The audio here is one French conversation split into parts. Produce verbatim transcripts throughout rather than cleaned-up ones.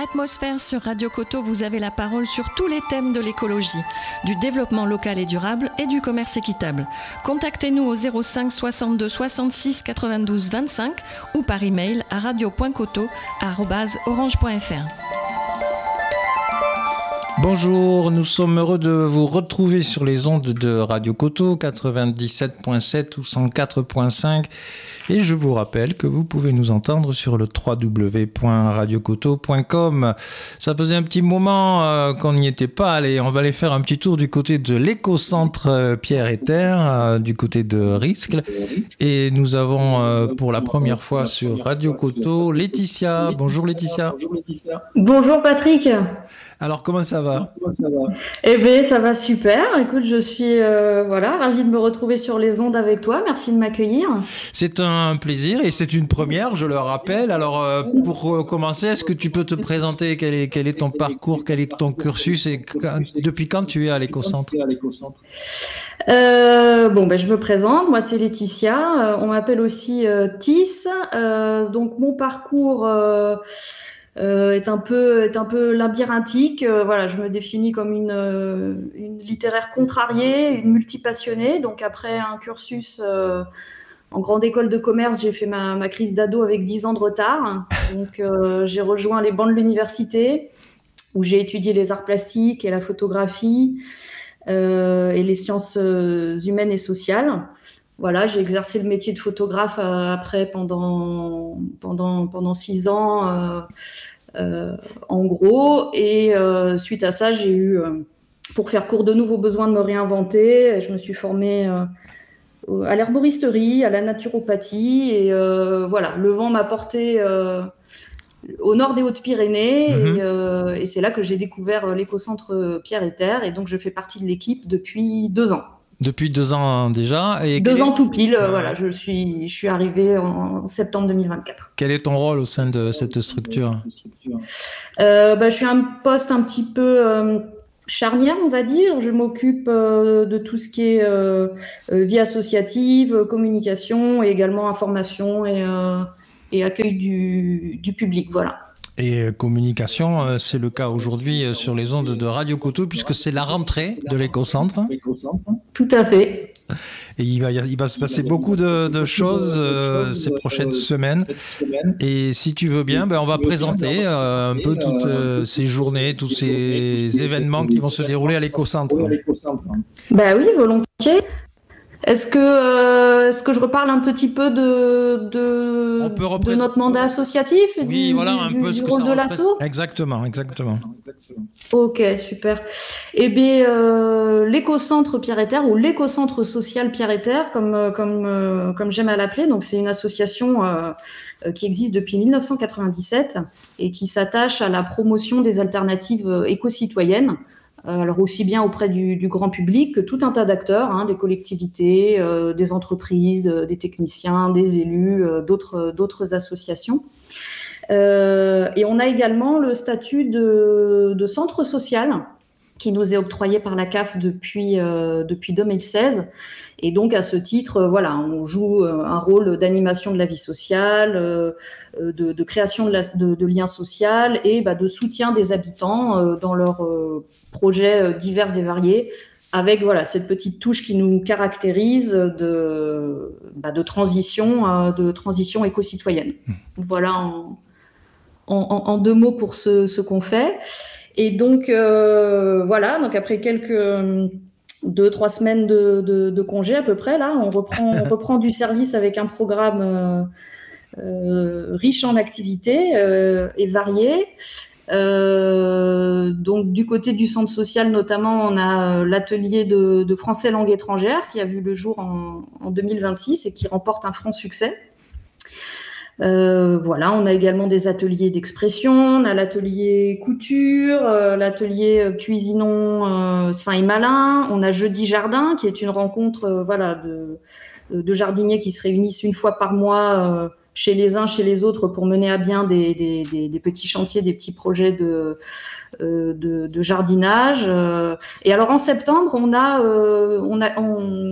Atmosphère sur Radio Coteau, vous avez la parole sur tous les thèmes de l'écologie, du développement local et durable et du commerce équitable. Contactez-nous au zéro cinq soixante-deux soixante-six quatre-vingt-douze vingt-cinq ou par email à radio point coteau arobase orange point f r. Bonjour, nous sommes heureux de vous retrouver sur les ondes de Radio Coteau quatre-vingt-dix-sept virgule sept ou cent quatre virgule cinq et je vous rappelle que vous pouvez nous entendre sur le w w w point radio coteau point com. Ça faisait un petit moment euh, qu'on n'y était pas allé. On va aller faire un petit tour du côté de l'écocentre euh, Pierre et Terre, euh, du côté de Riscle, et nous avons euh, pour la première fois sur Radio Coteau Laetitia. Bonjour Laetitia. Bonjour Patrick. Alors comment ça va ? Eh bien ça va super, écoute je suis euh, voilà, ravie de me retrouver sur les ondes avec toi, merci de m'accueillir. C'est un plaisir et c'est une première, je le rappelle. Alors euh, pour commencer, est-ce que tu peux te présenter, quel est, quel est ton parcours, quel est ton cursus et quand, depuis quand tu es à l'écocentre ? Euh, bon ben je me présente, moi c'est Laetitia, euh, on m'appelle aussi euh, Tis, euh, donc mon parcours... Euh, Euh, est un peu est un peu labyrinthique. Euh, voilà, je me définis comme une euh, une littéraire contrariée, une multipassionnée. Donc après un cursus euh, en grande école de commerce, j'ai fait ma ma crise d'ado avec dix ans de retard. Donc euh, j'ai rejoint les bancs de l'université où j'ai étudié les arts plastiques et la photographie euh, et les sciences humaines et sociales. Voilà, j'ai exercé le métier de photographe euh, après pendant pendant pendant six ans euh, euh, en gros, et euh, suite à ça, j'ai eu euh, pour faire court de nouveaux besoin de me réinventer. Je me suis formée euh, à l'herboristerie, à la naturopathie, et euh, voilà, le vent m'a porté euh, au nord des Hautes-Pyrénées, mmh. et, euh, et c'est là que j'ai découvert l'écocentre Pierre et Terre, et donc je fais partie de l'équipe depuis deux ans. Depuis deux ans déjà. Et deux ans est... tout pile, euh, voilà, je suis, je suis arrivée en septembre deux mille vingt-quatre. Quel est ton rôle au sein de cette structure ? euh, bah, Je suis un poste un petit peu euh, charnière, on va dire. Je m'occupe euh, de tout ce qui est euh, vie associative, communication et également information et, euh, et accueil du, du public, voilà. Et communication, c'est le cas aujourd'hui sur les ondes de Radio Coteau puisque c'est la rentrée de l'écocentre. Tout à fait. Et il va, il va se passer beaucoup de, de choses euh, ces prochaines semaines. Et si tu veux bien, ben on va présenter euh, un peu toutes euh, ces journées, tous ces événements qui vont se dérouler à l'écocentre. Ben oui, volontiers. Est-ce que, euh, est-ce que je reparle un petit peu de, de, représenter... de notre mandat associatif et oui, du, voilà, un du, peu du ce que rôle ça de l'asso ? Exactement, exactement. Ok, super. Eh bien, euh, l'écocentre Pierre et Terre, ou l'écocentre social Pierre et Terre, comme, comme, euh, comme j'aime à l'appeler, donc c'est une association euh, qui existe depuis dix-neuf cent quatre-vingt-dix-sept et qui s'attache à la promotion des alternatives éco-citoyennes. Alors aussi bien auprès du, du grand public que tout un tas d'acteurs, hein, des collectivités, euh, des entreprises, euh, des techniciens, des élus, euh, d'autres, d'autres associations. Euh, et on a également le statut de, de centre social qui nous est octroyé par la C A F depuis, euh, depuis deux mille seize. Et donc, à ce titre, euh, voilà, on joue euh, un rôle d'animation de la vie sociale, euh, de, de création de, la, de, de liens sociaux et bah, de soutien des habitants euh, dans leurs euh, projets euh, divers et variés, avec voilà cette petite touche qui nous caractérise de, bah, de transition, euh, de transition éco-citoyenne. Mmh. Voilà en, en, en deux mots pour ce, ce qu'on fait. Et donc euh, voilà, donc après quelques euh, deux trois semaines de, de, de congé à peu près là, on reprend on reprend du service avec un programme euh, euh, riche en activités euh, et varié. Euh, donc du côté du centre social notamment, on a l'atelier de, de français langue étrangère qui a vu le jour en, en deux mille vingt-six et qui remporte un franc succès. Euh, voilà, on a également des ateliers d'expression, on a l'atelier couture, euh, l'atelier cuisinons euh, sain et malin, on a jeudi jardin qui est une rencontre euh, voilà de, de jardiniers qui se réunissent une fois par mois euh, chez les uns, chez les autres pour mener à bien des, des, des, des petits chantiers, des petits projets de, euh, de, de jardinage. Et alors en septembre, on a, euh, on a, on,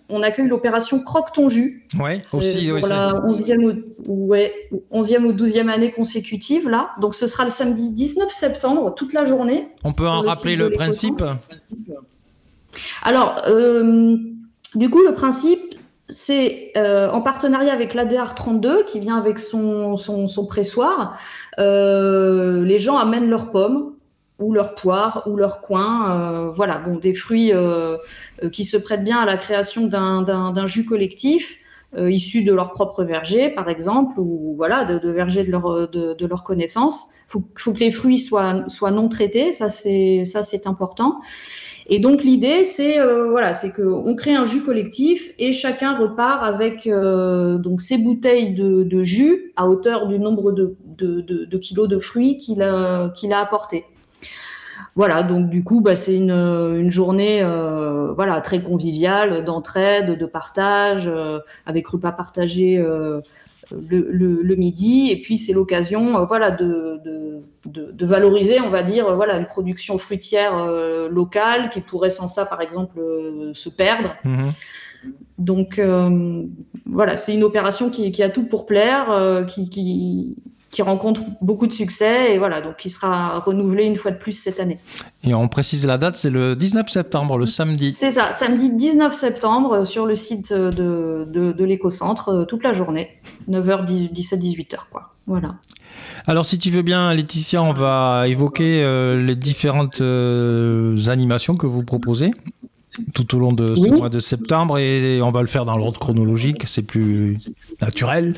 on accueille l'opération Croque ton jus. Ouais, aussi, pour oui, la onzième ou, ouais, onzième ou douzième année consécutive, là. Donc, ce sera le samedi dix-neuf septembre, toute la journée. On peut en le rappeler le principe? Alors, euh, du coup, le principe, c'est euh, en partenariat avec l'A D R trente-deux, qui vient avec son, son, son pressoir, euh, les gens amènent leurs pommes, ou leurs poires, ou leurs coings, euh, voilà, bon, des fruits euh, euh, qui se prêtent bien à la création d'un, d'un, d'un jus collectif, euh, issu de leur propre verger, par exemple, ou voilà, de, de verger de leur, de, de leur connaissance. Faut, faut que les fruits soient, soient non traités, ça c'est, ça c'est important. Et donc l'idée, c'est euh, voilà, c'est que on crée un jus collectif et chacun repart avec euh, donc ses bouteilles de, de jus à hauteur du nombre de, de, de, de kilos de fruits qu'il a qu'il a apporté. Voilà, donc du coup, bah, c'est une, une journée euh, voilà, très conviviale, d'entraide, de partage, euh, avec repas partagés euh, le, le, le midi. Et puis, c'est l'occasion euh, voilà, de, de, de, de valoriser, on va dire, voilà, une production fruitière euh, locale qui pourrait, sans ça, par exemple, euh, se perdre. Mmh. Donc, euh, voilà, c'est une opération qui, qui a tout pour plaire, euh, qui... qui qui rencontre beaucoup de succès et voilà, donc qui sera renouvelé une fois de plus cette année. Et on précise la date, c'est le dix-neuf septembre, le samedi. C'est ça, samedi dix-neuf septembre sur le site de, de, de l'éco-centre, toute la journée, neuf heures dix-sept dix-huit heures, quoi. Voilà. Alors si tu veux bien, Laetitia, on va évoquer euh, les différentes euh, animations que vous proposez tout au long de ce oui. mois de septembre et on va le faire dans l'ordre chronologique, c'est plus naturel.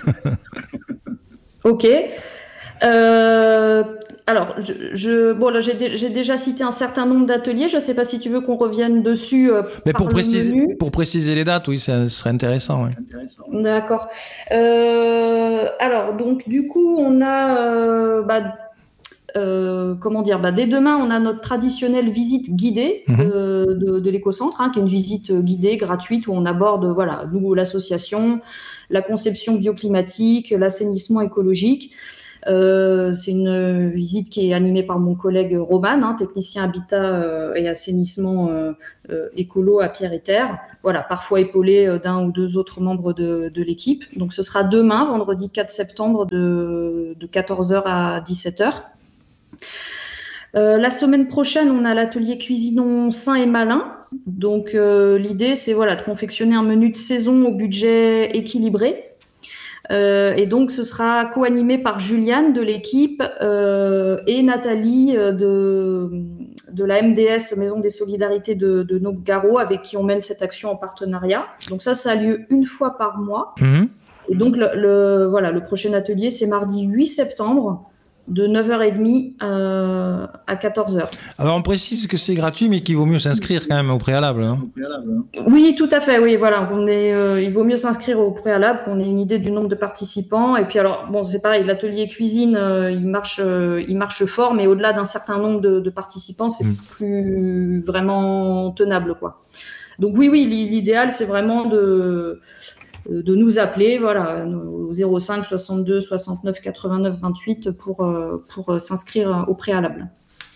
Ok. Euh, alors, je, je, bon, là, j'ai, dé, j'ai déjà cité un certain nombre d'ateliers. Je ne sais pas si tu veux qu'on revienne dessus. Euh, Mais pour préciser, pour préciser les dates, oui, ça serait intéressant. Oui. D'accord. Euh, alors, donc, du coup, on a, euh, bah, euh, comment dire, bah, dès demain, on a notre traditionnelle visite guidée mmh. de, de, de l'éco-centre, hein, qui est une visite guidée gratuite où on aborde, voilà, nous, l'association, la conception bioclimatique, l'assainissement écologique. Euh, c'est une visite qui est animée par mon collègue Roman, hein, technicien habitat euh, et assainissement euh, euh, écolo à Pierre et Terre. Voilà, parfois épaulé d'un ou deux autres membres de, de l'équipe. Donc, ce sera demain, vendredi quatre septembre, de, de quatorze heures à dix-sept heures. Euh, la semaine prochaine, on a l'atelier Cuisinons sain et malin. Donc, euh, l'idée, c'est voilà, de confectionner un menu de saison au budget équilibré. Euh, et donc, ce sera co-animé par Juliane de l'équipe euh, et Nathalie de, de la M D S, Maison des Solidarités de, de Nogaro, avec qui on mène cette action en partenariat. Donc ça, ça a lieu une fois par mois. Mmh. Et donc, le, le, voilà, le prochain atelier, c'est mardi huit septembre. De neuf heures trente euh, à quatorze heures. Alors, on précise que c'est gratuit, mais qu'il vaut mieux s'inscrire quand même au préalable. Hein. Oui, tout à fait, oui, voilà. On est, euh, il vaut mieux s'inscrire au préalable, qu'on ait une idée du nombre de participants. Et puis, alors, bon, c'est pareil, l'atelier cuisine, euh, il, marche, euh, il marche fort, mais au-delà d'un certain nombre de, de participants, c'est mmh. plus vraiment tenable, quoi. Donc, oui, oui, l'idéal, c'est vraiment de... de nous appeler, voilà, au zéro cinq soixante-deux soixante-neuf quatre-vingt-neuf vingt-huit pour, pour s'inscrire au préalable.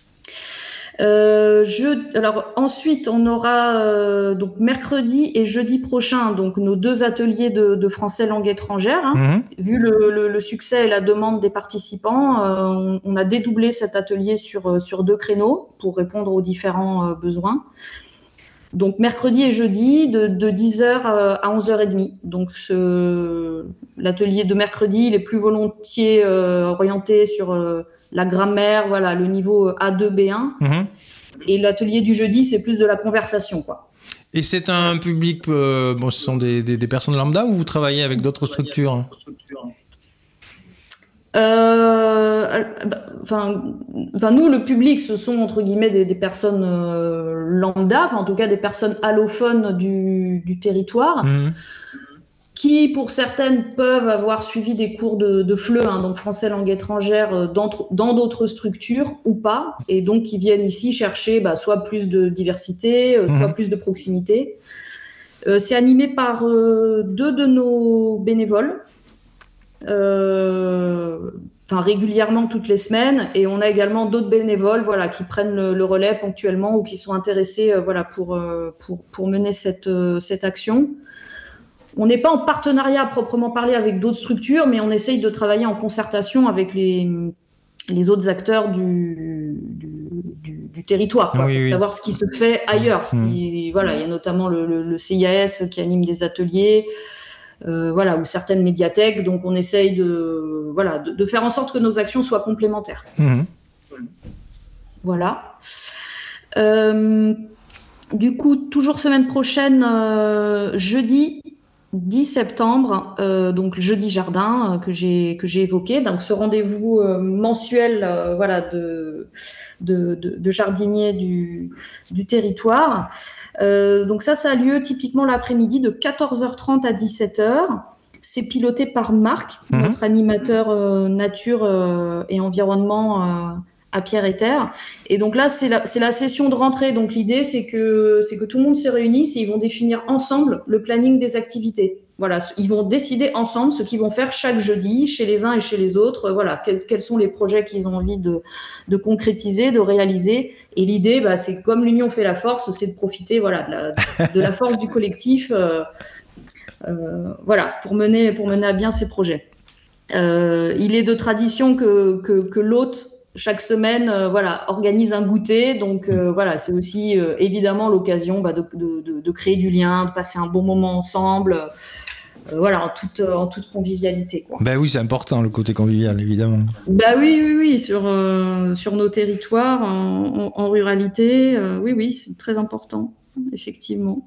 Euh, je, alors ensuite, on aura euh, donc mercredi et jeudi prochain donc nos deux ateliers de, de français langue étrangère. Hein. Mmh. Vu le, le, le succès et la demande des participants, euh, on, on a dédoublé cet atelier sur, sur deux créneaux pour répondre aux différents euh, besoins. Donc, mercredi et jeudi, de, de dix heures à onze heures trente. Donc, ce, l'atelier de mercredi, il est plus volontiers euh, orienté sur euh, la grammaire, voilà, le niveau A deux B un. Mmh. Et l'atelier du jeudi, c'est plus de la conversation, quoi. Et c'est un public, euh, bon, ce sont des, des, des personnes lambda ou vous travaillez avec d'autres structures ? Euh, enfin, enfin, nous, le public, ce sont entre guillemets des, des personnes euh, lambda, enfin en tout cas des personnes allophones du, du territoire, mmh. qui, pour certaines, peuvent avoir suivi des cours de, de F L E, hein, donc français langue étrangère, dans, dans d'autres structures ou pas, et donc qui viennent ici chercher bah, soit plus de diversité, euh, soit mmh. plus de proximité. Euh, c'est animé par euh, deux de nos bénévoles. Euh, enfin régulièrement toutes les semaines, et on a également d'autres bénévoles, voilà, qui prennent le, le relais ponctuellement ou qui sont intéressés, euh, voilà, pour euh, pour pour mener cette euh, cette action. On n'est pas en partenariat à proprement parler avec d'autres structures, mais on essaye de travailler en concertation avec les les autres acteurs du du, du, du territoire, quoi, oui, pour oui. savoir ce qui se fait ailleurs. Mmh. Si, voilà, il y a notamment le, le, le C I A S qui anime des ateliers. Euh, voilà, ou certaines médiathèques, donc on essaye de, voilà, de, de faire en sorte que nos actions soient complémentaires. Mmh. Voilà. Euh, du coup, toujours semaine prochaine, euh, jeudi dix septembre, euh, donc jeudi jardin euh, que j'ai que j'ai évoqué, donc ce rendez-vous euh, mensuel, euh, voilà, de de, de de jardiniers du du territoire. Euh, donc ça, ça a lieu typiquement l'après-midi de quatorze heures trente à dix-sept heures. C'est piloté par Marc, mmh. notre animateur euh, nature euh, et environnement euh, à Pierre-et-Terre. Et donc là, c'est la, c'est la session de rentrée. Donc l'idée, c'est que, c'est que tout le monde se réunisse et ils vont définir ensemble le planning des activités. Voilà, ils vont décider ensemble ce qu'ils vont faire chaque jeudi, chez les uns et chez les autres. Voilà, quels, quels sont les projets qu'ils ont envie de, de concrétiser, de réaliser. Et l'idée, bah, c'est comme l'union fait la force, c'est de profiter, voilà, de la, de la force du collectif, euh, euh, voilà, pour mener, pour mener à bien ces projets. Euh, il est de tradition que, que, que l'hôte, chaque semaine, euh, voilà, organise un goûter. Donc euh, voilà, c'est aussi euh, évidemment l'occasion, bah, de, de, de, de créer du lien, de passer un bon moment ensemble. Euh, voilà, en toute, en toute convivialité, quoi. Ben oui, c'est important, le côté convivial, évidemment. Bah oui, oui, oui, sur, euh, sur nos territoires, en, en, en ruralité, euh, oui, oui, c'est très important, effectivement.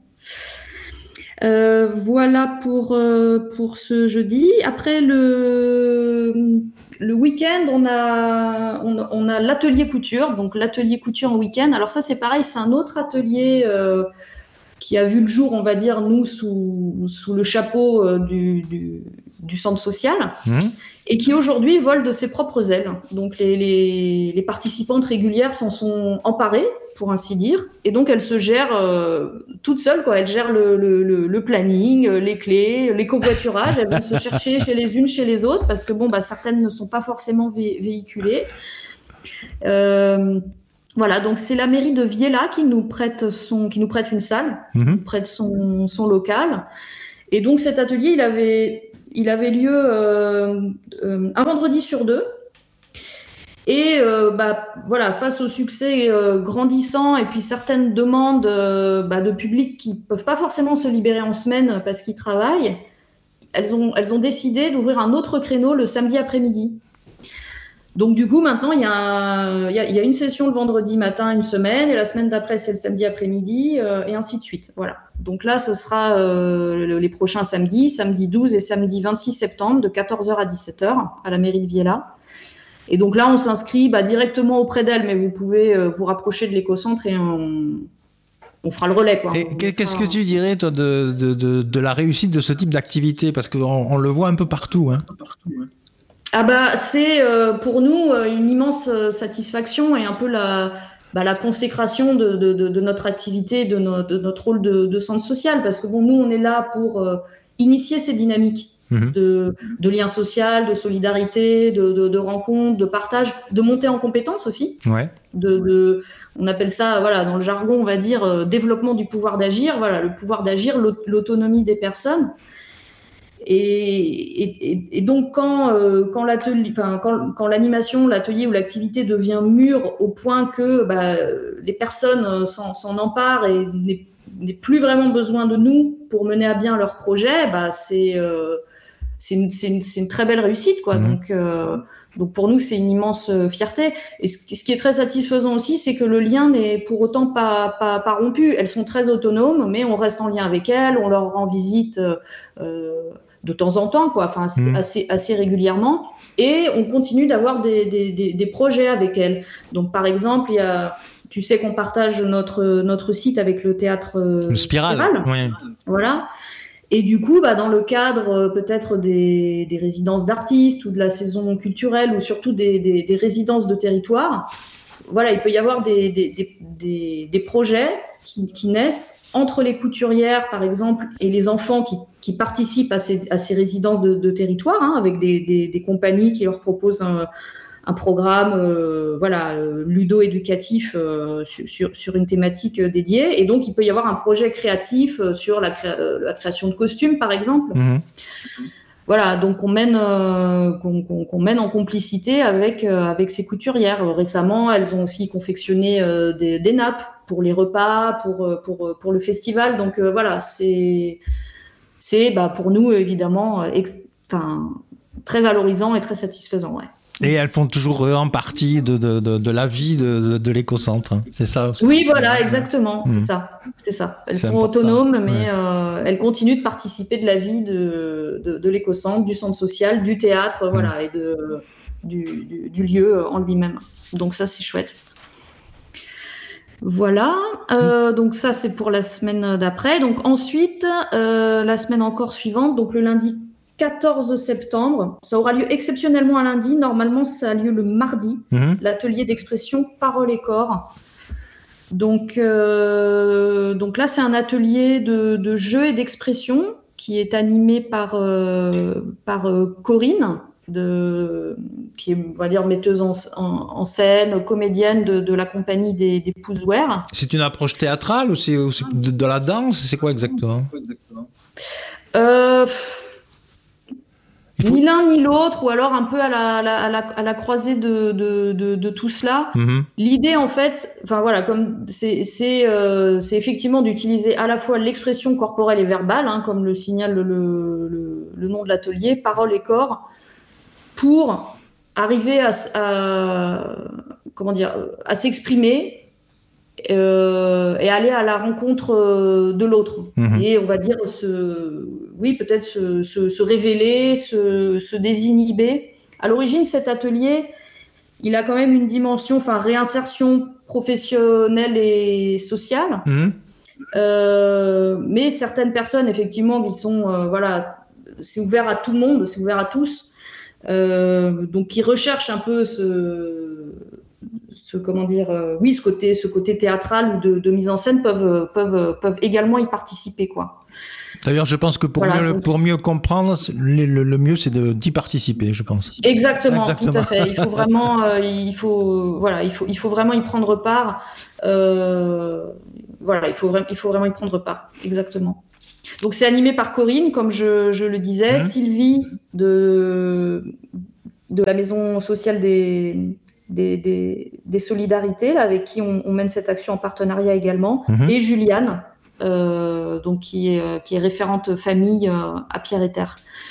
Euh, voilà pour, euh, pour ce jeudi. Après, le, le week-end, on a, on, on a l'atelier couture, donc l'atelier couture en week-end. Alors ça, c'est pareil, c'est un autre atelier euh, qui a vu le jour, on va dire, nous, sous, sous le chapeau euh, du, du, du centre social, mmh. et qui aujourd'hui vole de ses propres ailes. Donc les, les, les participantes régulières s'en sont emparées, pour ainsi dire, et donc elles se gèrent euh, toutes seules, quoi. Elles gèrent le, le, le, le planning, les clés, les covoiturages. Elles vont se chercher chez les unes, chez les autres, parce que bon, bah certaines ne sont pas forcément vé- véhiculées. Euh, Voilà, donc c'est la mairie de Viella qui nous prête son, qui nous prête une salle, mmh. prête son, son local. Et donc cet atelier, il avait, il avait lieu euh, euh, un vendredi sur deux. Et euh, bah voilà, face au succès euh, grandissant et puis certaines demandes euh, bah, de public qui peuvent pas forcément se libérer en semaine parce qu'ils travaillent, elles ont, elles ont décidé d'ouvrir un autre créneau le samedi après-midi. Donc du coup, maintenant, il y, a, il, y a, il y a une session le vendredi matin, une semaine, et la semaine d'après, c'est le samedi après-midi, euh, et ainsi de suite. Voilà. Donc là, ce sera euh, les prochains samedis, samedi douze et samedi vingt-six septembre, de quatorze heures à dix-sept heures, à la mairie de Viella. Et donc là, on s'inscrit bah, directement auprès d'elle, mais vous pouvez euh, vous rapprocher de l'écocentre et on, on fera le relais, quoi. Et qu'est-ce que tu dirais, toi, de, de, de, de la réussite de ce type d'activité ? Parce qu'on on le voit un peu partout, hein. Ah bah c'est euh, pour nous euh, une immense euh, satisfaction et un peu la, bah, la consécration de, de, de, de notre activité, de, no, de notre rôle de, de centre social, parce que bon, nous on est là pour euh, initier ces dynamiques mmh. de, de lien social, de solidarité, de, de, de rencontres, de partage, de montée en compétences aussi. Ouais. De, de, on appelle ça, voilà, dans le jargon, on va dire euh, développement du pouvoir d'agir. Voilà, le pouvoir d'agir, l'autonomie des personnes. Et, et, et donc quand euh, quand l'atelier, enfin quand, quand l'animation, l'atelier ou l'activité devient mûre au point que bah, les personnes s'en, s'en emparent et n'aient, n'aient plus vraiment besoin de nous pour mener à bien leur projet, bah c'est euh, c'est, une, c'est, une, c'est une très belle réussite, quoi. Mmh. Donc euh, donc pour nous c'est une immense fierté. Et ce, ce qui est très satisfaisant aussi, c'est que le lien n'est pour autant pas pas pas rompu. Elles sont très autonomes, mais on reste en lien avec elles, on leur rend visite. Euh, de temps en temps, quoi, enfin mmh. assez assez régulièrement, et on continue d'avoir des des des, des projets avec elles. Donc par exemple, il y a, tu sais qu'on partage notre notre site avec le théâtre le Spiral, Spiral. Oui. Voilà. Et du coup, bah dans le cadre peut-être des des résidences d'artistes ou de la saison culturelle ou surtout des des, des résidences de territoire, voilà, il peut y avoir des, des, des, des, des projets qui, qui naissent entre les couturières, par exemple, et les enfants qui, qui participent à ces, à ces résidences de, de territoire, hein, avec des, des, des compagnies qui leur proposent un, un programme euh, voilà, euh, ludo-éducatif euh, sur, sur, sur une thématique euh, dédiée. Et donc, il peut y avoir un projet créatif euh, sur la, cré- euh, la création de costumes, par exemple. Mmh. Voilà, donc on mène, euh, qu'on, qu'on, qu'on mène en complicité avec, euh, avec ces couturières. Récemment, elles ont aussi confectionné euh, des, des nappes pour les repas, pour, pour, pour le festival. Donc euh, voilà, c'est, c'est bah, pour nous, évidemment, ex- enfin, très valorisant et très satisfaisant. Ouais. Et elles font toujours en partie de, de, de, de la vie de, de, de l'éco-centre, hein. C'est ça aussi. Oui, voilà, exactement, mmh. c'est ça, c'est ça. Elles c'est sont important. Autonomes, mais ouais. euh, elles continuent de participer de la vie de, de, de l'éco-centre, du centre social, du théâtre, mmh. voilà, et de, du, du, du lieu en lui-même. Donc ça, c'est chouette. Voilà, euh, mmh. donc ça, c'est pour la semaine d'après. Donc ensuite, euh, la semaine encore suivante, donc le lundi quatorze septembre. Ça aura lieu exceptionnellement un lundi. Normalement, ça a lieu le mardi. Mmh. L'atelier d'expression Parole et Corps. Donc, euh, donc là, c'est un atelier de, de jeu et d'expression qui est animé par, euh, par euh, Corinne, de, qui est, on va dire, metteuse en, en, en scène, comédienne de, de la compagnie des, des Pouzouères. C'est une approche théâtrale ou c'est, ou c'est de, de la danse? C'est quoi exactement? euh, Faut... Ni l'un ni l'autre, ou alors un peu à la, à la, à la, à la croisée de, de, de, de tout cela. Mm-hmm. L'idée, en fait, enfin voilà, comme c'est, c'est, euh, c'est effectivement d'utiliser à la fois l'expression corporelle et verbale, hein, comme le signale le, le, le nom de l'atelier, parole et corps, pour arriver à, à comment dire, à s'exprimer. Euh, et aller à la rencontre euh, de l'autre. Mmh. Et on va dire, se, oui, peut-être se, se, se révéler, se, se désinhiber. À l'origine, cet atelier, il a quand même une dimension, enfin, réinsertion professionnelle et sociale. Mmh. Euh, mais certaines personnes, effectivement, qui sont, euh, voilà, c'est ouvert à tout le monde, c'est ouvert à tous. Euh, donc, qui recherchent un peu ce... ce comment dire euh, oui ce côté ce côté théâtral ou de, de mise en scène peuvent peuvent peuvent également y participer quoi. D'ailleurs, je pense que pour voilà, mieux donc... pour mieux comprendre, le, le, le mieux c'est de d'y participer, je pense. Exactement, Exactement. Tout à fait. Il faut vraiment euh, il faut voilà il faut il faut vraiment y prendre part. Euh, voilà, il faut vraiment il faut vraiment y prendre part. Exactement. Donc c'est animé par Corinne, comme je je le disais, mmh. Sylvie de de la maison sociale des Des, des, des solidarités là, avec qui on, on mène cette action en partenariat également, mmh. et Juliane, euh, donc qui est, qui est référente famille euh, à Pierre-et-Terre.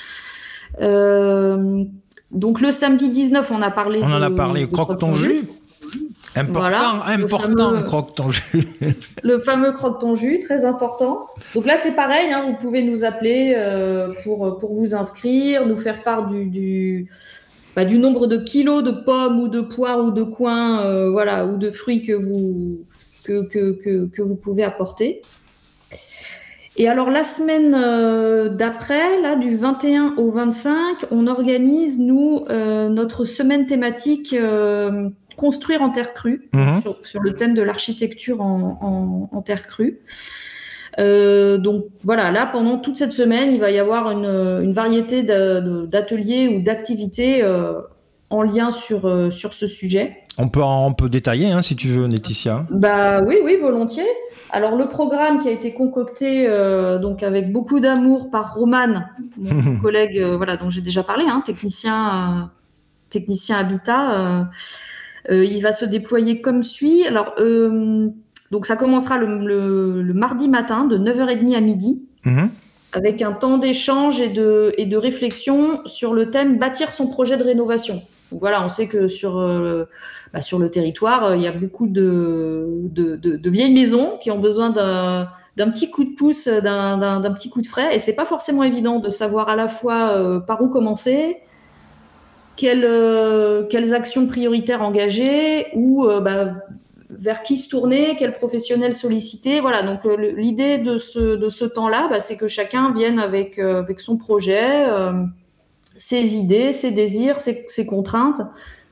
Euh, donc le samedi dix-neuf, on a parlé. On de, en a parlé. Croque ton jus. Important, voilà, important, fameux, croque ton jus. Le fameux croque ton jus, très important. Donc là, c'est pareil, hein, vous pouvez nous appeler euh, pour pour vous inscrire, nous faire part du, du Bah, du nombre de kilos de pommes ou de poires ou de coings, euh, voilà, ou de fruits que vous que, que, que, que vous pouvez apporter. Et alors la semaine euh, d'après, là du vingt et un au vingt-cinq, on organise nous euh, notre semaine thématique euh, construire en terre crue, mmh. sur, sur le thème de l'architecture en, en, en terre crue. Euh, donc voilà, là pendant toute cette semaine, il va y avoir une, une variété de, de, d'ateliers ou d'activités euh, en lien sur euh, sur ce sujet. On peut on peut détailler hein, si tu veux, Laetitia. Bah oui oui volontiers. Alors le programme qui a été concocté euh, donc avec beaucoup d'amour par Roman, mon collègue euh, voilà dont j'ai déjà parlé, hein, technicien euh, technicien habitat, euh, euh, il va se déployer comme suit. Alors euh, Donc, ça commencera le, le, le mardi matin de neuf heures trente à midi, mmh. avec un temps d'échange et de, et de réflexion sur le thème « Bâtir son projet de rénovation ». Donc, voilà, on sait que sur, euh, bah, sur le territoire, euh, il y a beaucoup de, de, de, de vieilles maisons qui ont besoin d'un, d'un petit coup de pouce, d'un, d'un, d'un petit coup de frais. Et c'est pas forcément évident de savoir à la fois euh, par où commencer, quelles, euh, quelles actions prioritaires engager ou... Euh, bah, vers qui se tourner, quel professionnel solliciter. Voilà, donc euh, l'idée de ce, de ce temps-là, bah, c'est que chacun vienne avec, euh, avec son projet, euh, ses idées, ses désirs, ses, ses contraintes,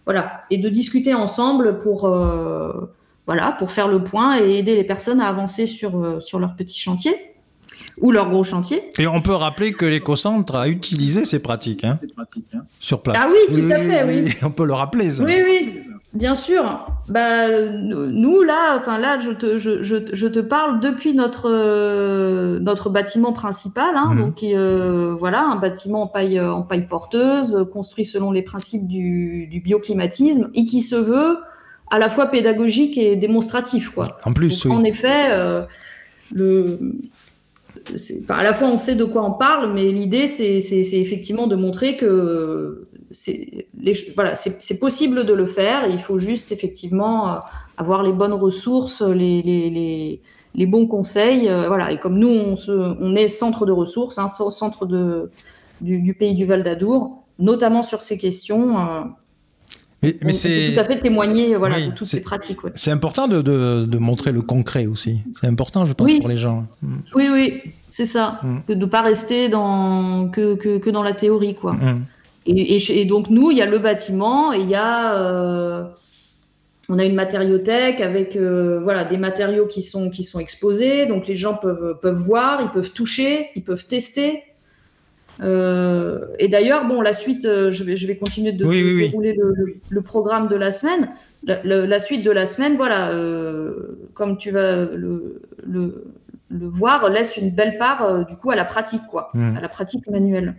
voilà, et de discuter ensemble pour, euh, voilà, pour faire le point et aider les personnes à avancer sur, euh, sur leur petit chantier ou leur gros chantier. Et on peut rappeler que l'écocentre a utilisé ces pratiques, hein, sur place. Ah oui, tout à fait, oui. On peut le rappeler, ça. Oui, oui, bien sûr. Bah, nous, là, enfin là, je te, je, je, je te parle depuis notre, euh, notre bâtiment principal, hein, mmh. donc euh, voilà, un bâtiment en paille, en paille porteuse, construit selon les principes du, du bioclimatisme et qui se veut à la fois pédagogique et démonstratif, quoi. En plus, donc, oui. En effet, euh, le C'est, enfin, à la fois on sait de quoi on parle, mais l'idée c'est, c'est, c'est effectivement de montrer que c'est, les, voilà, c'est, c'est possible de le faire. Il faut juste effectivement avoir les bonnes ressources, les, les, les, les bons conseils. Euh, voilà. Et comme nous on, se, on est centre de ressources, hein, centre de, du, du pays du Val d'Adour, notamment sur ces questions. Euh, Mais, mais on, c'est... on peut tout à fait témoigner voilà, oui, de toutes ces pratiques. Ouais. C'est important de, de, de montrer le concret aussi. C'est important, je pense, oui. pour les gens. Oui, oui, c'est ça. Mm. Que de ne pas rester dans, que, que, que dans la théorie, quoi. Mm. Et, et, et donc, nous, il y a le bâtiment et il y a... Euh, on a une matériothèque avec euh, voilà, des matériaux qui sont, qui sont exposés. Donc, les gens peuvent, peuvent voir, ils peuvent toucher, ils peuvent tester. Euh, et d'ailleurs, bon, la suite, euh, je vais, je vais continuer de, oui, de oui, dérouler oui. le, le, le programme de la semaine. La, la, la suite de la semaine, voilà, euh, comme tu vas le, le, le voir, laisse une belle part euh, du coup à la pratique, quoi, mmh. à la pratique manuelle.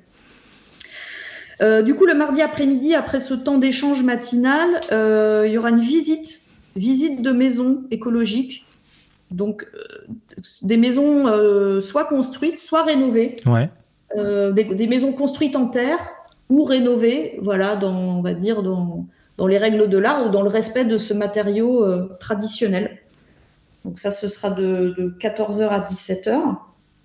Euh, du coup, le mardi après-midi, après ce temps d'échange matinal, euh, il y aura une visite, visite de maisons écologiques. Donc, euh, des maisons euh, soit construites, soit rénovées. Ouais. Euh, des, des maisons construites en terre ou rénovées, voilà, dans, on va dire dans, dans les règles de l'art ou dans le respect de ce matériau euh, traditionnel. Donc ça, ce sera de, de quatorze heures à dix-sept heures.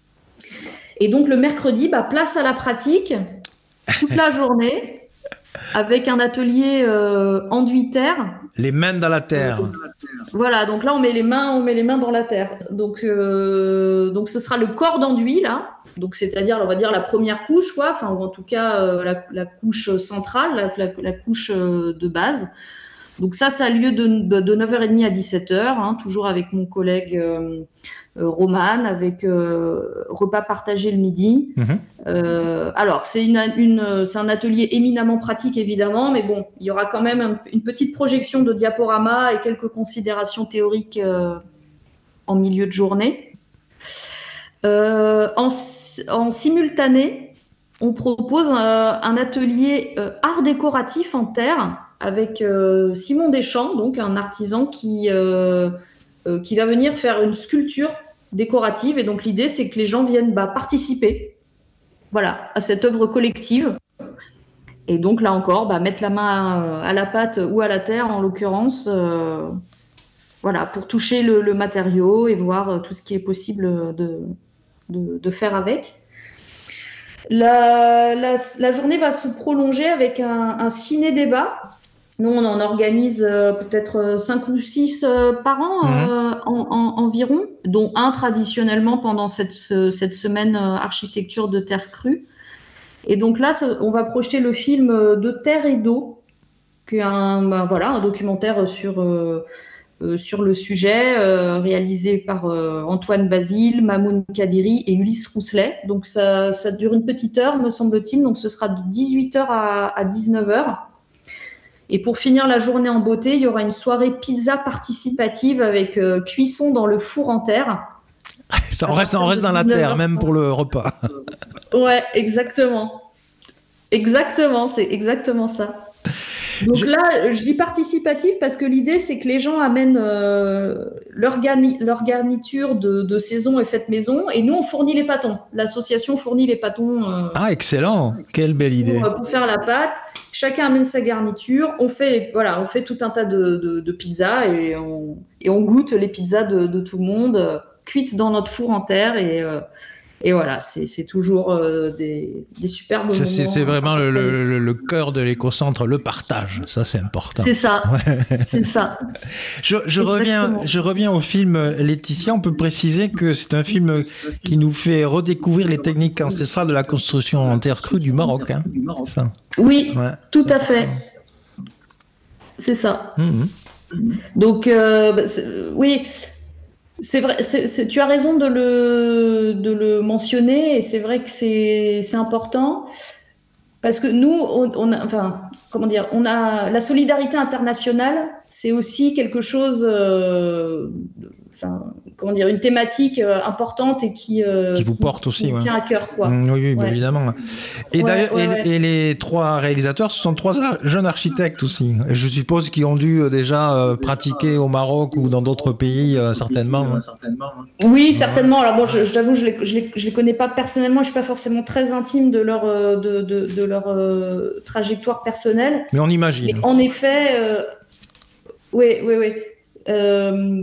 Et donc le mercredi, bah, place à la pratique toute la journée avec un atelier euh, enduit terre. Les mains dans la terre. Voilà, donc là on met les mains, on met les mains dans la terre. Donc, euh, donc ce sera le corps d'enduit là. Donc c'est-à-dire, on va dire la première couche, quoi. Enfin, ou en tout cas euh, la, la couche centrale, la, la, la couche euh, de base. Donc ça, ça a lieu de, de neuf heures trente à dix-sept heures, hein, toujours avec mon collègue euh, euh, Roman, avec euh, repas partagé le midi. Mmh. Euh, alors, c'est, une, une, c'est un atelier éminemment pratique, évidemment, mais bon, il y aura quand même un, une petite projection de diaporama et quelques considérations théoriques euh, en milieu de journée. Euh, en, en simultané, on propose un, un atelier euh, art décoratif en terre avec euh, Simon Deschamps, donc un artisan qui, euh, euh, qui va venir faire une sculpture décorative. Et donc l'idée, c'est que les gens viennent bah, participer voilà, à cette œuvre collective. Et donc là encore, bah, mettre la main à la pâte ou à la terre, en l'occurrence, euh, voilà, pour toucher le, le matériau et voir tout ce qui est possible de, de, de faire avec. La, la, la journée va se prolonger avec un, un ciné-débat. Nous, on en organise euh, peut-être cinq ou six euh, par an mmh. euh, en, en, environ, dont un traditionnellement pendant cette, ce, cette semaine euh, architecture de terre crue. Et donc là, on va projeter le film De terre et d'eau, qui est un, ben, voilà, un documentaire sur, euh, euh, sur le sujet, euh, réalisé par euh, Antoine Basile, Mamoun Kadiri et Ulysse Rousselet. Donc ça, ça dure une petite heure, me semble-t-il, donc ce sera de dix-huit heures à, à dix-neuf heures. Et pour finir la journée en beauté, il y aura une soirée pizza participative avec euh, cuisson dans le four en terre. Ça, on reste, on reste dans la terre, même pour le repas. Ouais, exactement. Exactement, c'est exactement ça. Donc je... là, je dis participatif parce que l'idée, c'est que les gens amènent euh, leur, garni- leur garniture de, de saison et fête maison, et nous, on fournit les pâtons. L'association fournit les pâtons. Euh, ah, excellent! Quelle belle idée! Pour, pour faire la pâte. Chacun amène sa garniture. On fait, voilà, on fait tout un tas de, de, de pizzas et on, et on goûte les pizzas de, de tout le monde, euh, cuites dans notre four en terre. Et, euh, et voilà, c'est, c'est toujours euh, des, des superbes c'est, moments. C'est, c'est vraiment le, le, le cœur de l'écocentre, le partage. Ça, c'est important. C'est ça. Ouais. C'est ça. je, je, reviens, je reviens au film Laetitia. On peut préciser que c'est un film qui nous fait redécouvrir les techniques ancestrales de la construction en terre crue du Maroc. Hein. C'est ça. Oui, ouais. Tout à fait. C'est ça. Mmh. Donc, euh, bah, c'est, oui, c'est vrai. C'est, c'est, tu as raison de le, de le mentionner, et c'est vrai que c'est, c'est important parce que nous, on, on a, enfin, comment dire, on a la solidarité internationale. C'est aussi quelque chose, euh, enfin, comment dire, une thématique euh, importante et qui, euh, qui vous qui, porte aussi, qui ouais. tient à cœur, quoi. Mmh, oui, oui, Ouais. évidemment. Et Ouais, d'ailleurs, ouais, et, ouais. et les trois réalisateurs, ce sont trois jeunes architectes aussi. Je suppose qu'ils ont dû euh, déjà euh, pratiquer au Maroc ou dans d'autres pays, euh, certainement. Hein. Oui, certainement. Alors bon, je, je t'avoue, je les, je les, je les connais pas personnellement. Je suis pas forcément très intime de leur, euh, de, de, de leur euh, trajectoire personnelle. Mais on imagine. Mais en effet, euh, oui, oui, oui. Euh,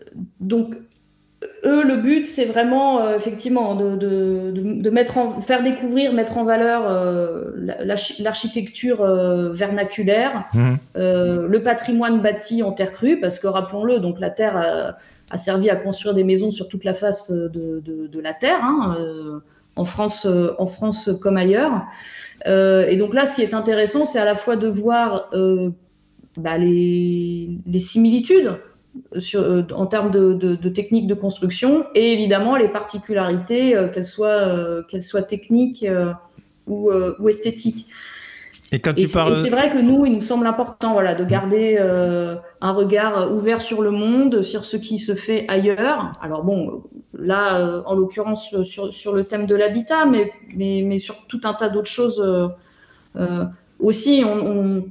donc, eux, le but, c'est vraiment, euh, effectivement, de, de, de, de mettre en, faire découvrir, mettre en valeur euh, l'architecture euh, vernaculaire, mmh. euh, le patrimoine bâti en terre crue, parce que, rappelons-le, donc la terre a, a servi à construire des maisons sur toute la face de, de, de la terre, hein, euh, en France, euh, en France comme ailleurs. Euh, et donc là, ce qui est intéressant, c'est à la fois de voir euh, bah, les, les similitudes sur, euh, en termes de, de, de techniques de construction, et évidemment les particularités, euh, qu'elles soient, euh, qu'elles soient techniques euh, ou, euh, ou esthétiques. Et quand tu et parles... c'est vrai que nous, il nous semble important, voilà, de garder euh, un regard ouvert sur le monde, sur ce qui se fait ailleurs. Alors bon, là, euh, en l'occurrence, sur, sur le thème de l'habitat, mais, mais, mais sur tout un tas d'autres choses euh, euh, aussi. On, on,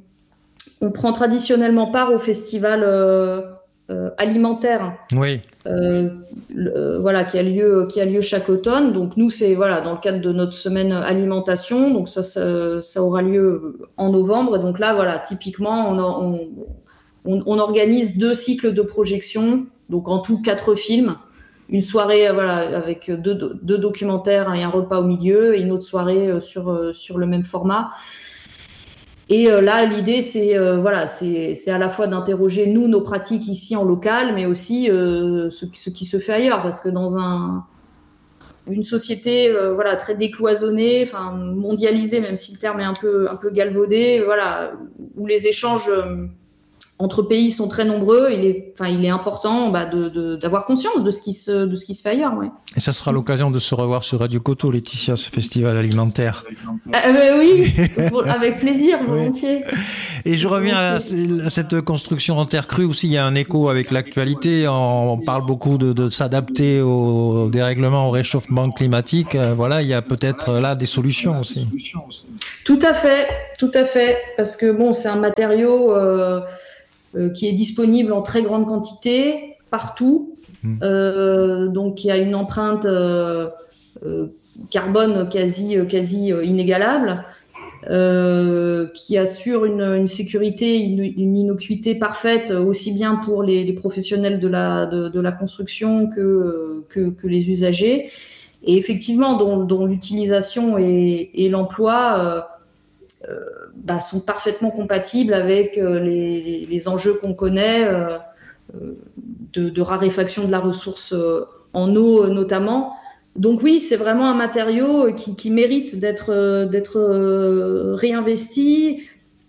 on prend traditionnellement part au festival euh, euh, alimentaire. Oui. Euh, le, voilà, qui a lieu, qui a lieu chaque automne. Donc nous, c'est voilà, dans le cadre de notre semaine alimentation. Donc ça, ça, ça aura lieu en novembre. Et donc là, voilà, typiquement, on, on, on, on organise deux cycles de projection. Donc en tout quatre films. Une soirée, voilà, avec deux, deux documentaires et un repas au milieu, et une autre soirée sur sur le même format. Et euh, là, l'idée, c'est euh, voilà, c'est c'est à la fois d'interroger nous nos pratiques ici en local, mais aussi euh, ce, ce qui se fait ailleurs, parce que dans un une société euh, voilà très décloisonnée, enfin mondialisée, même si le terme est un peu un peu galvaudé, voilà, où les échanges euh, entre pays sont très nombreux, il est, enfin, il est important bah, de, de, d'avoir conscience de ce qui se, de ce qui se fait ailleurs. Ouais. Et ça sera l'occasion de se revoir sur Radio Coteau, Laetitia, ce festival alimentaire. Euh, bah oui, avec plaisir, volontiers. Oui. Et je reviens à, à cette construction en terre crue aussi, il y a un écho avec l'actualité. On parle beaucoup de, de s'adapter au dérèglement, au réchauffement climatique. Voilà, il y a peut-être là des solutions aussi. Tout à fait, tout à fait, parce que bon, c'est un matériau euh, Euh, qui est disponible en très grande quantité partout, mmh. euh, donc il y a une empreinte euh, euh, carbone quasi quasi inégalable, euh, qui assure une, une sécurité, une, une innocuité parfaite aussi bien pour les, les professionnels de la de, de la construction que, que que les usagers, et effectivement dont, dont l'utilisation et, et l'emploi euh, Euh, bah, sont parfaitement compatibles avec euh, les, les enjeux qu'on connaît euh, de, de raréfaction de la ressource euh, en eau notamment. Donc oui, c'est vraiment un matériau qui, qui mérite d'être, d'être euh, réinvesti,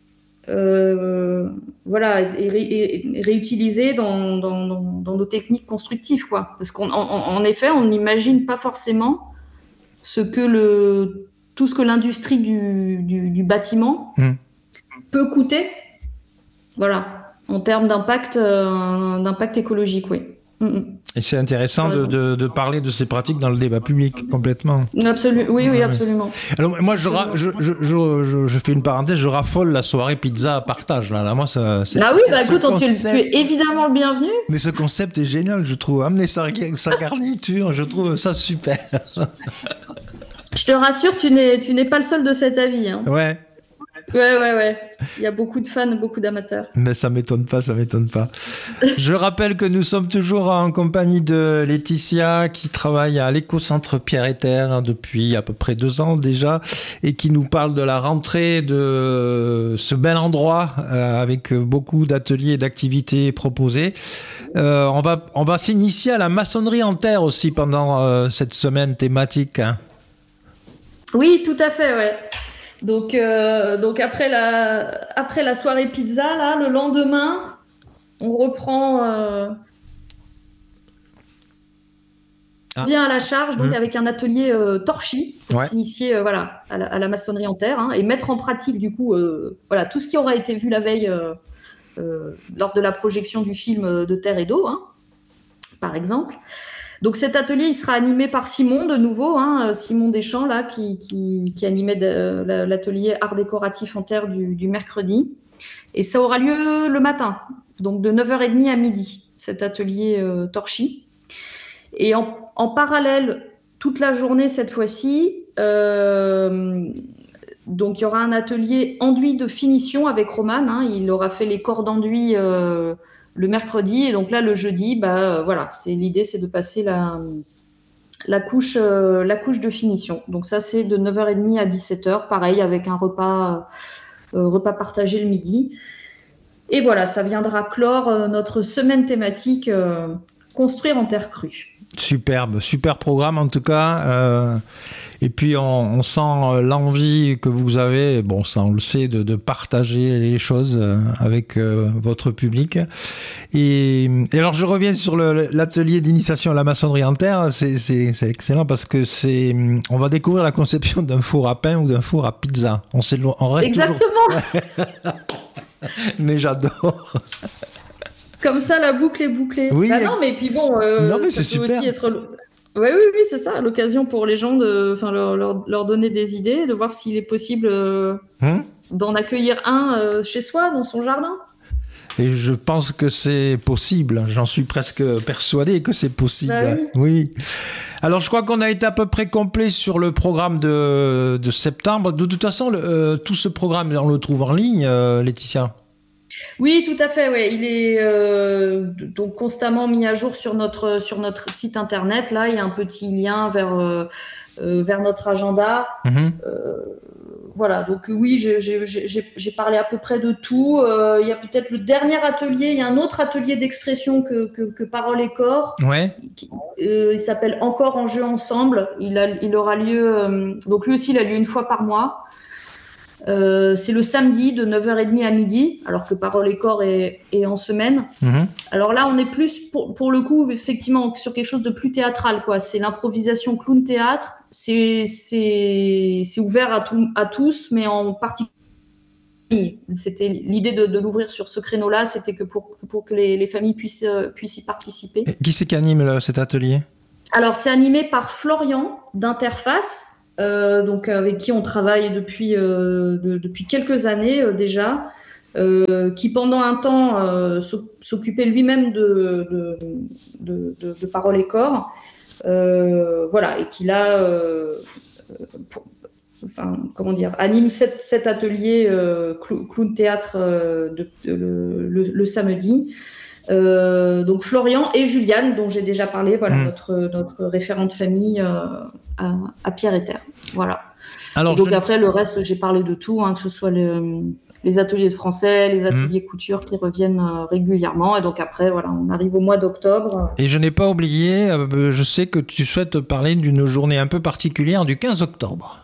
euh, voilà, et, ré, et réutilisé dans, dans, dans nos techniques constructives, quoi. Parce qu'en en, en effet, on n'imagine pas forcément ce que le tout ce que l'industrie du, du, du bâtiment mmh. peut coûter, voilà, en termes d'impact, euh, d'impact écologique, oui. Mmh. Et c'est intéressant de, de, de parler de ces pratiques dans le débat public, complètement. Absolument, oui, oui, absolument. Alors moi, je, ra- je, je, je, je, je fais une parenthèse, je raffole la soirée pizza à partage. Là, là moi, ça. C'est, ah oui, bah écoute, concept... tu es évidemment le bienvenu. Mais ce concept est génial, je trouve. Amener sa, sa garniture, je trouve ça super. Je te rassure, tu n'es, tu n'es pas le seul de cet avis. Hein. Ouais. Ouais, ouais, ouais. Il y a beaucoup de fans, beaucoup d'amateurs. Mais ça m'étonne pas, ça m'étonne pas. Je rappelle que nous sommes toujours en compagnie de Laetitia, qui travaille à l'éco-centre Pierre et Terre hein, depuis à peu près deux ans déjà, et qui nous parle de la rentrée de ce bel endroit euh, avec beaucoup d'ateliers et d'activités proposées. Euh, on va, on va s'initier à la maçonnerie en terre aussi pendant euh, cette semaine thématique. Hein. Oui, tout à fait, ouais. Donc, euh, donc après la, après la soirée pizza, là, le lendemain, on reprend, euh, Ah. vient à la charge, donc Mmh. avec un atelier euh, torchis pour Ouais. s'initier, euh, voilà, à la, à la maçonnerie en terre, hein, et mettre en pratique du coup, euh, voilà, tout ce qui aura été vu la veille euh, euh, lors de la projection du film de Terre et d'eau, hein, par exemple. Donc cet atelier, il sera animé par Simon de nouveau, hein, Simon Deschamps là, qui, qui, qui animait de, la, l'atelier art décoratif en terre du, du mercredi. Et ça aura lieu le matin, donc de neuf heures trente à midi, cet atelier euh, torchi. Et en, en parallèle, toute la journée cette fois-ci, euh, donc il y aura un atelier enduit de finition avec Roman. Hein, il aura fait les corps d'enduit euh, le mercredi, et donc là le jeudi, bah euh, voilà, c'est l'idée, c'est de passer la la couche euh, la couche de finition. Donc ça c'est de neuf heures trente à dix-sept heures, pareil avec un repas euh, repas partagé le midi. Et voilà, ça viendra clore euh, notre semaine thématique euh, construire en terre crue. Superbe, super programme en tout cas. Euh, et puis on, on sent l'envie que vous avez, bon ça on le sait, de, de partager les choses avec euh, votre public. Et, et alors je reviens sur le, l'atelier d'initiation à la maçonnerie en terre. C'est, c'est, c'est excellent parce que c'est, on va découvrir la conception d'un four à pain ou d'un four à pizza. On, on reste Exactement. Toujours... Mais j'adore. Comme ça, la boucle est bouclée. Oui, bah non, mais puis bon, euh, non, mais ça c'est peut super. aussi être. Oui, oui, oui, c'est ça, l'occasion pour les gens de, enfin, leur, leur, leur donner des idées, de voir s'il est possible euh, hum? d'en accueillir un euh, chez soi, dans son jardin. Et je pense que c'est possible. J'en suis presque persuadé que c'est possible. Bah oui. oui. Alors, je crois qu'on a été à peu près complet sur le programme de, de septembre. De toute façon, le, euh, tout ce programme, on le trouve en ligne, euh, Laetitia. Oui, tout à fait. Ouais. Il est euh, donc constamment mis à jour sur notre, sur notre site internet. Là, il y a un petit lien vers, euh, vers notre agenda. Mmh. Euh, voilà, donc oui, j'ai, j'ai, j'ai, j'ai parlé à peu près de tout. Euh, il y a peut-être le dernier atelier, il y a un autre atelier d'expression que, que, que Parole et Corps. Ouais. Qui, euh, il s'appelle Encore en jeu ensemble. Il, a, il aura lieu, euh, donc lui aussi, il a lieu une fois par mois. Euh, c'est le samedi de neuf heures trente à midi, alors que Parole et Corps est, est en semaine. Mmh. Alors là, on est plus, pour, pour le coup, effectivement, sur quelque chose de plus théâtral, quoi. C'est l'improvisation clown-théâtre. C'est, c'est, c'est ouvert à, tout, à tous, mais en particulier. C'était l'idée de, de l'ouvrir sur ce créneau-là, c'était que pour, pour que les, les familles puissent, euh, puissent y participer. Et qui c'est qui anime là, cet atelier ? Alors, c'est animé par Florian d'Interface. Euh, donc avec qui on travaille depuis euh, de, depuis quelques années euh, déjà, euh, qui pendant un temps euh, s'occupait lui-même de de, de, de, de Parole et Corps, euh, voilà, et qui là, euh, pour, enfin comment dire, anime cet, cet atelier euh, clown théâtre euh, de, de, le, le, le samedi. Euh, donc Florian et Juliane, dont j'ai déjà parlé, voilà, mmh. notre, notre référente famille euh, à, à Pierre et Terre. Voilà. Alors, et donc je... après, le reste, j'ai parlé de tout, hein, que ce soit le, les ateliers de français, les ateliers mmh. couture qui reviennent euh, régulièrement. Et donc après, voilà, on arrive au mois d'octobre. Et je n'ai pas oublié, euh, je sais que tu souhaites parler d'une journée un peu particulière du quinze octobre.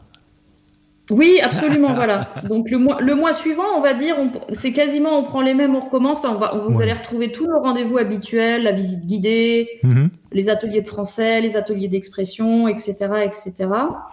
Oui, absolument, voilà. Donc le mois, le mois suivant, on va dire, on, c'est quasiment, on prend les mêmes, on recommence. Enfin, on va, vous ouais. allez retrouver tous nos rendez-vous habituels, la visite guidée, mm-hmm. les ateliers de français, les ateliers d'expression, et cetera, et cetera.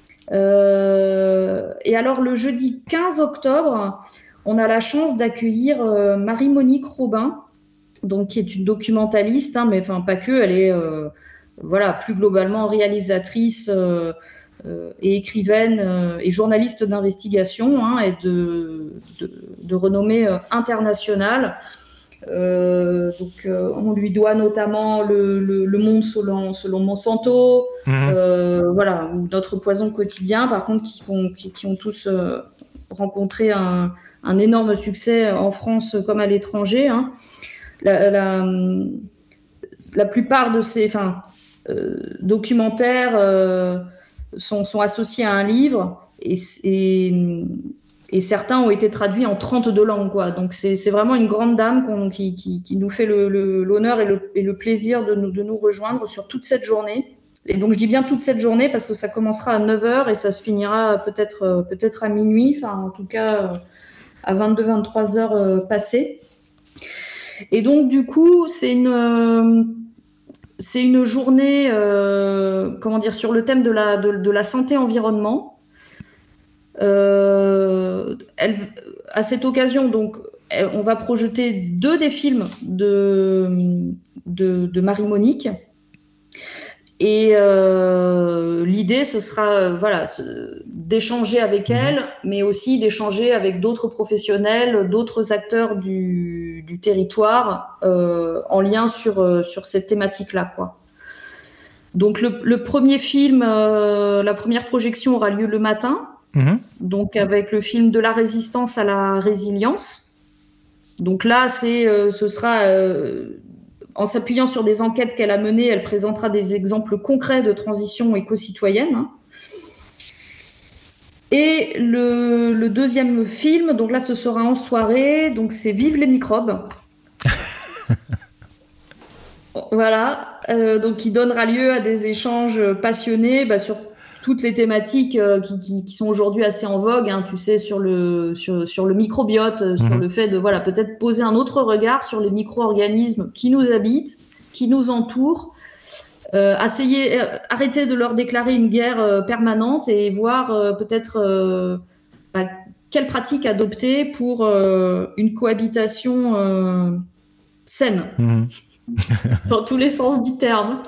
Euh, et alors le jeudi quinze octobre, on a la chance d'accueillir euh, Marie-Monique Robin, donc qui est une documentaliste, hein, mais enfin pas que, elle est, euh, voilà, plus globalement réalisatrice. Euh, Euh, et écrivaine euh, et journaliste d'investigation, hein, et de, de, de renommée euh, internationale. Euh, donc, euh, on lui doit notamment le, le, le Monde selon, selon Monsanto, mmh. euh, voilà, ou Notre poison quotidien, par contre, qui ont, qui, qui ont tous euh, rencontré un, un énorme succès en France comme à l'étranger. Hein. La, la, la plupart de ces enfin, euh, documentaires euh, Sont, sont associés à un livre et, et, et certains ont été traduits en trente-deux langues, quoi. Donc c'est, c'est vraiment une grande dame qu'on, qui, qui, qui nous fait le, le, l'honneur et le, et le plaisir de nous, de nous rejoindre sur toute cette journée. et donc je dis bien toute cette journée parce que ça commencera à neuf heures et ça se finira peut-être, peut-être à minuit, enfin en tout cas à vingt-deux à vingt-trois heures euh, passées. Et donc du coup, c'est une, euh, c'est une journée, euh, comment dire, sur le thème de la, de, de la santé-environnement. Euh, elle, à cette occasion, donc, elle, on va projeter deux des films de, de, de Marie-Monique. Et euh, l'idée, ce sera euh, voilà, d'échanger avec elle, mais aussi d'échanger avec d'autres professionnels, d'autres acteurs du, du territoire euh, en lien sur, euh, sur cette thématique-là, quoi. Donc le, le premier film, euh, la première projection aura lieu le matin, mmh. donc avec le film De la résistance à la résilience. Donc là, c'est, euh, ce sera... Euh, en s'appuyant sur des enquêtes qu'elle a menées, elle présentera des exemples concrets de transition éco-citoyenne. Et le, le deuxième film, donc là ce sera en soirée, donc c'est Vive les microbes. Voilà, euh, donc qui donnera lieu à des échanges passionnés bah, sur toutes les thématiques euh, qui, qui, qui sont aujourd'hui assez en vogue, hein, tu sais, sur le, sur, sur le microbiote, mmh. sur le fait de voilà, peut-être poser un autre regard sur les micro-organismes qui nous habitent, qui nous entourent, euh, essayer, euh, arrêter de leur déclarer une guerre euh, permanente et voir euh, peut-être euh, bah, quelles pratiques adopter pour euh, une cohabitation euh, saine, mmh. dans tous les sens du terme.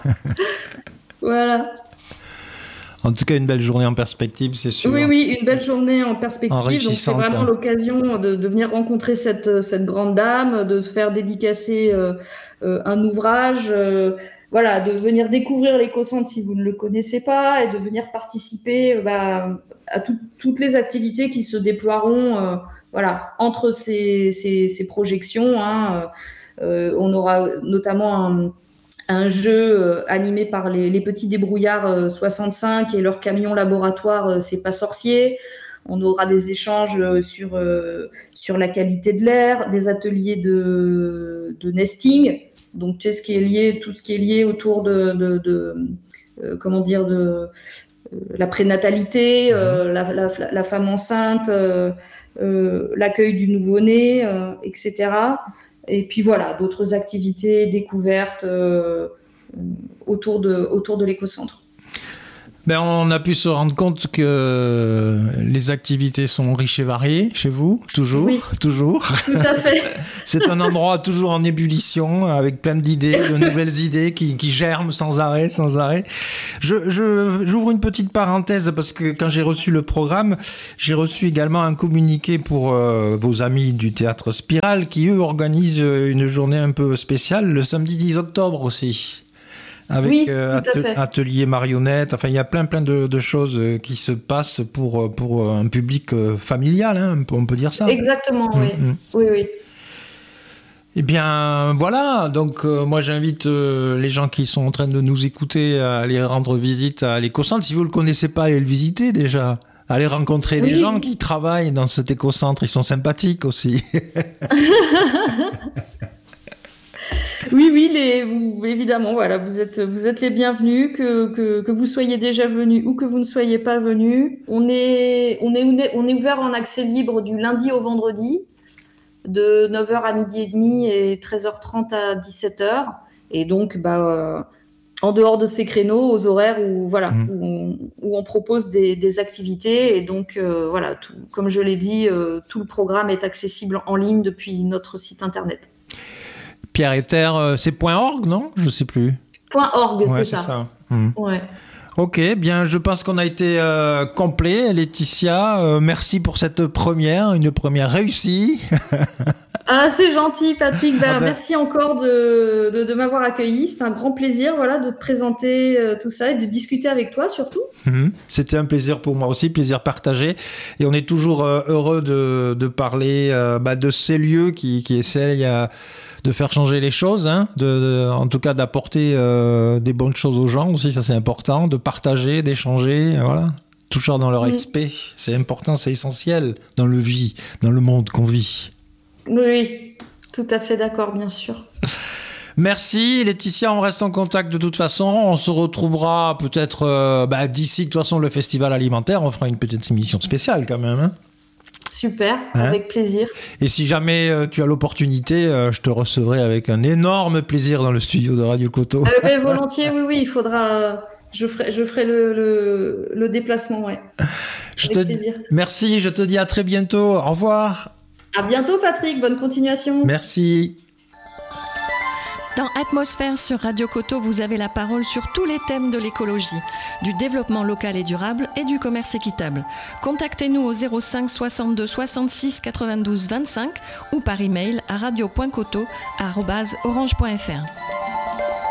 Voilà. En tout cas, une belle journée en perspective, c'est sûr. Oui, oui, une belle journée en perspective. Donc, c'est vraiment l'occasion de, de venir rencontrer cette, cette grande dame, de se faire dédicacer euh, euh, un ouvrage, euh, voilà, de venir découvrir l'éco-centre si vous ne le connaissez pas et de venir participer bah, à tout, toutes les activités qui se déploieront euh, voilà, entre ces, ces, ces projections. Hein. Euh, on aura notamment un... un jeu euh, animé par les, les petits débrouillards euh, soixante-cinq et leur camion laboratoire euh, C'est pas sorcier. On aura des échanges euh, sur, euh, sur la qualité de l'air, des ateliers de, de nesting, donc tu sais, ce qui est lié, tout ce qui est lié autour de, de, de euh, comment dire, de euh, la prénatalité, euh, la, la, la femme enceinte, euh, euh, l'accueil du nouveau-né, euh, et cetera. Et puis voilà, d'autres activités, découvertes euh, autour de, autour de l'éco-centre. Ben, on a pu se rendre compte que les activités sont riches et variées chez vous, toujours, oui, toujours. Tout à fait. C'est un endroit toujours en ébullition, avec plein d'idées, de nouvelles idées qui, qui germent sans arrêt, sans arrêt. Je, je, j'ouvre une petite parenthèse parce que quand j'ai reçu le programme, j'ai reçu également un communiqué pour euh, vos amis du Théâtre Spirale qui, eux, organisent une journée un peu spéciale le samedi dix octobre aussi. Avec oui, euh, atte- atelier marionnette, enfin il y a plein plein de, de choses qui se passent pour, pour un public familial, hein, on peut dire ça. Exactement, mmh, oui. Mmh. Oui, oui. Eh bien voilà, donc euh, moi j'invite euh, les gens qui sont en train de nous écouter à aller rendre visite à l'éco-centre. Si vous ne le connaissez pas, allez le visiter déjà. Allez rencontrer oui. les gens qui travaillent dans cet éco-centre, ils sont sympathiques aussi. Oui, oui, les, vous, évidemment, voilà, vous êtes, vous êtes les bienvenus, que, que, que vous soyez déjà venus ou que vous ne soyez pas venus. On est, on est, on est ouvert en accès libre du lundi au vendredi, de neuf heures à midi et demi et treize heures trente à dix-sept heures. Et donc, bah, euh, en dehors de ces créneaux, aux horaires où, voilà, mmh. où, on, où on propose des, des activités. Et donc, euh, voilà, tout, comme je l'ai dit, euh, tout le programme est accessible en ligne depuis notre site internet. Pierre et Terre, c'est .org, non ? Je ne sais plus. .org, ouais, c'est, c'est ça. ça. Mmh. Ouais. Ok, bien, je pense qu'on a été euh, complet. Laetitia, euh, merci pour cette première, une première réussie. Ah, c'est gentil, Patrick. Bah, ah ben... Merci encore de, de, de m'avoir accueilli. C'est un grand plaisir, voilà, de te présenter euh, tout ça et de discuter avec toi surtout. Mmh. C'était un plaisir pour moi aussi, plaisir partagé. Et on est toujours euh, heureux de, de parler euh, bah, de ces lieux qui, qui essayent euh, de faire changer les choses, hein, de, de, en tout cas d'apporter euh, des bonnes choses aux gens aussi, ça c'est important, de partager, d'échanger, voilà, toujours dans leur mmh. respect, c'est important, c'est essentiel dans le vie, dans le monde qu'on vit. Oui, tout à fait d'accord, bien sûr. Merci Laetitia, on reste en contact de toute façon. On se retrouvera peut-être euh, bah, d'ici, de toute façon, le festival alimentaire. On fera une petite émission spéciale quand même. Hein. Super, hein avec plaisir. Et si jamais euh, tu as l'opportunité, euh, je te recevrai avec un énorme plaisir dans le studio de Radio Coteau. Euh, ben, volontiers, oui, oui, il faudra... Je ferai, je ferai le, le, le déplacement, ouais. Je avec te plaisir. dis, merci, je te dis à très bientôt. Au revoir. À bientôt, Patrick. Bonne continuation. Merci. Dans Atmosphère sur Radio Coteau, vous avez la parole sur tous les thèmes de l'écologie, du développement local et durable et du commerce équitable. Contactez-nous au zéro cinq soixante-deux soixante-six quatre-vingt-douze vingt-cinq ou par email à radio point coteau arobase orange point f r.